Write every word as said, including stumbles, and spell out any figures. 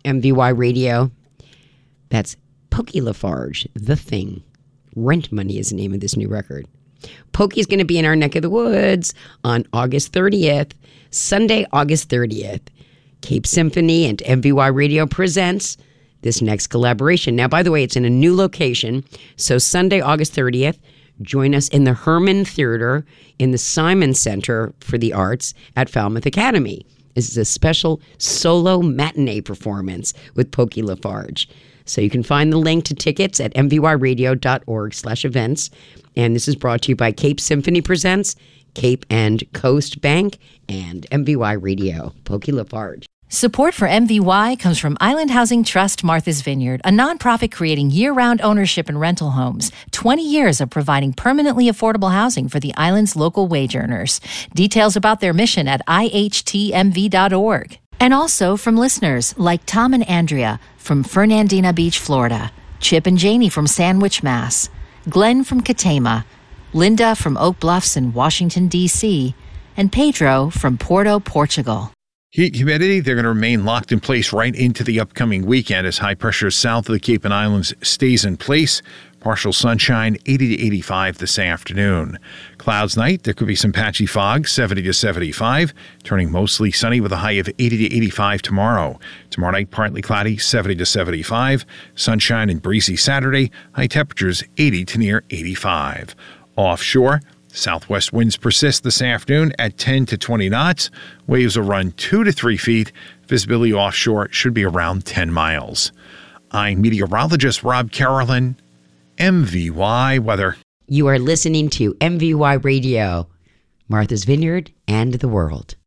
M V Y Radio. That's Pokey Lafarge, The Thing. Rent Money is the name of this new record. Pokey's going to be in our neck of the woods on August thirtieth, Sunday, August thirtieth. Cape Symphony and M V Y Radio presents this next collaboration. Now, by the way, it's in a new location. So Sunday, August thirtieth, join us in the Herman Theater in the Simon Center for the Arts at Falmouth Academy. This is a special solo matinee performance with Pokey Lafarge. So you can find the link to tickets at mvyradio.org slash events. And this is brought to you by Cape Symphony Presents, Cape and Coast Bank, and M V Y Radio. Pokey Lafarge. Support for M V Y comes from Island Housing Trust Martha's Vineyard, a nonprofit creating year-round ownership and rental homes. twenty years of providing permanently affordable housing for the island's local wage earners. Details about their mission at I H T M V dot org. And also from listeners like Tom and Andrea from Fernandina Beach, Florida, Chip and Janie from Sandwich, Mass, Glenn from Katama, Linda from Oak Bluffs in Washington, D C, and Pedro from Porto, Portugal. Heat humidity, they're going to remain locked in place right into the upcoming weekend as high pressure south of the Cape and Islands stays in place. Partial sunshine, eighty to eighty-five this afternoon. Clouds night, there could be some patchy fog, seventy to seventy-five, turning mostly sunny with a high of eighty to eighty-five tomorrow. Tomorrow night, partly cloudy, seventy to seventy-five. Sunshine and breezy Saturday, high temperatures eighty to near eighty-five. Offshore, southwest winds persist this afternoon at ten to twenty knots. Waves will run two to three feet. Visibility offshore should be around ten miles. I'm meteorologist Rob Carolyn, M V Y Weather. You are listening to M V Y Radio, Martha's Vineyard and the World.